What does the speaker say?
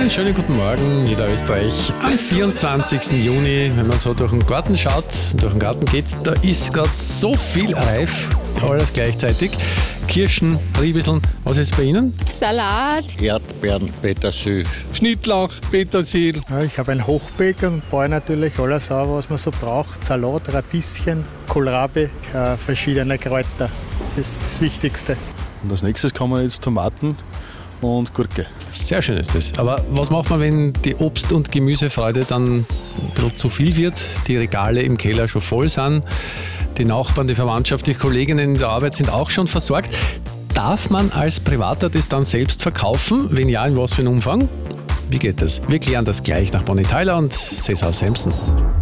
Einen schönen guten Morgen, Niederösterreich. Am 24. Juni, wenn man so durch den Garten schaut, durch den Garten geht, da ist gerade so viel reif, alles gleichzeitig. Kirschen, Riebisseln, was ist bei Ihnen? Salat, Erdbeeren, Petersil, Schnittlauch, Petersil. Ja, ich habe ein Hochbeet und baue natürlich alles auf, was man so braucht. Salat, Radieschen, Kohlrabi, verschiedene Kräuter. Das ist das Wichtigste. Und als nächstes kommen jetzt Tomaten und Gurke. Sehr schön ist das. Aber was macht man, wenn die Obst- und Gemüsefreude dann ein bisschen zu viel wird, die Regale im Keller schon voll sind, die Nachbarn, die Verwandtschaft, die Kolleginnen in der Arbeit sind auch schon versorgt? Darf man als Privater das dann selbst verkaufen? Wenn ja, in was für einem Umfang? Wie geht das? Wir klären das gleich nach Bonnie Tyler und Cesar Sampson.